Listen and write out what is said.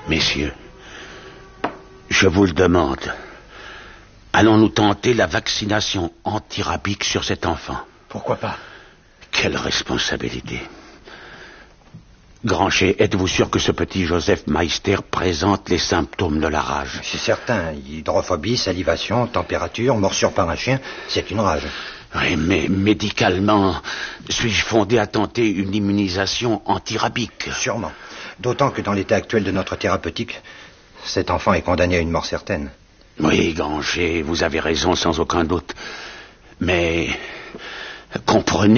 Messieurs, je vous le demande. Allons-nous tenter la vaccination antirabique sur cet enfant? Pourquoi pas? Quelle responsabilité. Grancher, êtes-vous sûr que ce petit Joseph Meister présente les symptômes de la rage? C'est certain. Hydrophobie, salivation, température, morsure par un chien, c'est une rage. Oui, mais médicalement, suis-je fondé à tenter une immunisation antirabique? Sûrement. D'autant que dans l'état actuel de notre thérapeutique, cet enfant est condamné à une mort certaine. Oui, Grancher, vous avez raison sans aucun doute. Mais comprenez